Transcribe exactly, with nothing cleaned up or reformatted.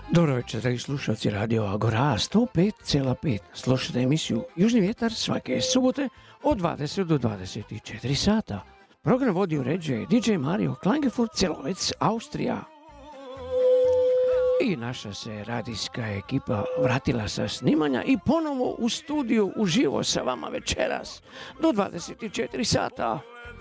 Dobro večer, dragi slušalci Radio Agora sto pet zarez pet. Slušajte emisiju Južni vjetar svake subote od dvadeset do dvadeset četiri sata. Program vodi i uređuje D J Mario Klangefurt, Celovec, Austrija. I naša se radijska ekipa vratila sa snimanja i ponovo u studiju uživo sa vama večeras do dvadeset četiri sata.